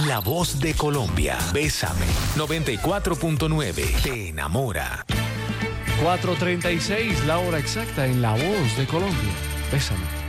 La voz de Colombia. Bésame. 94.9. Te enamora. 4:36, la hora exacta en La Voz de Colombia. Bésame.